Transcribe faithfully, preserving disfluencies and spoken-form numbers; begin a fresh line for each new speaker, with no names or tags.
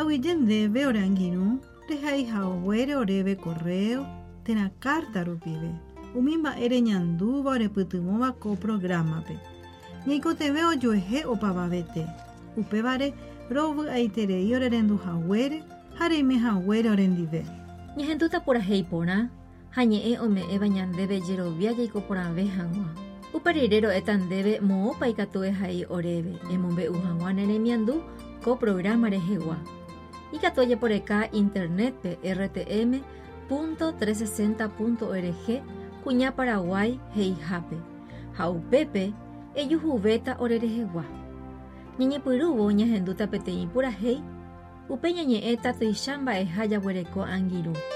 Hawiyendeve orangiru, rehai haohuere oreve correo, tena carta rupive. Umimba ere ñanduva ore pytymóva ko programape. Ñaikotevẽ ojoehe opavavete. Upévare rovy'aiterei orerenduhaguére ha reimehaguére orendive.
Ñahendúta purahéi porã ha ñe'ẽ ome'ẽva ñandéve jerovia jaikoporãve hag̃ua. Uperire ro'éta ndéve moõpa ikatue hai oréve emombe'u hag̃ua ne remiandu ko programa rehegua. Ikatu ojeporeka internetpe r t m punto trescientos sesenta punto org kuña Paraguay heihápe ha upépe ejuhuvéta orerehegua. Ñeñepyrũvo ñahendúta peteĩ purahéi upe ñañe'ẽta tuicha mba'eha jaguereko angirũ.